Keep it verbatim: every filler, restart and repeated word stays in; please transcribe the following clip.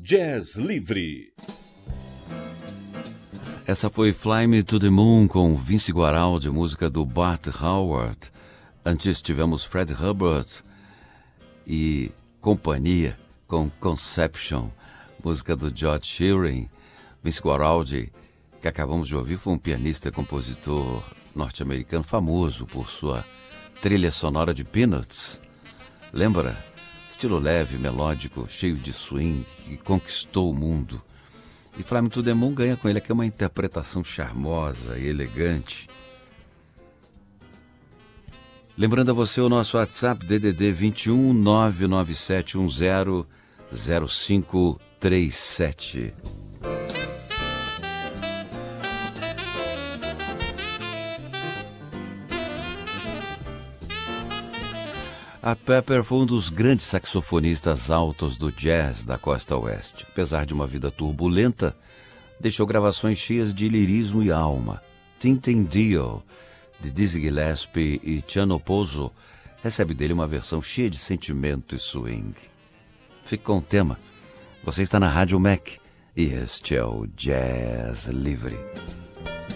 Jazz Livre. Essa foi Fly Me to the Moon com Vince Guaraldi, música do Bart Howard. Antes tivemos Fred Hubbard e companhia com Conception, música do George Shearing. Vince Guaraldi, que acabamos de ouvir, foi um pianista e compositor norte-americano famoso por sua trilha sonora de Peanuts. Lembra? Estilo leve, melódico, cheio de swing, que conquistou o mundo. E Fly Me to the Moon ganha com ele aqui uma interpretação charmosa e elegante. Lembrando a você o nosso WhatsApp D D D vinte e um nove nove sete um zero zero cinco três sete. Art Pepper foi um dos grandes saxofonistas altos do jazz da costa oeste. Apesar de uma vida turbulenta, deixou gravações cheias de lirismo e alma. Tintin Dio, de Dizzy Gillespie e Chano Pozo, recebe dele uma versão cheia de sentimento e swing. Fique com o tema. Você está na Rádio Mac e este é o Jazz Livre.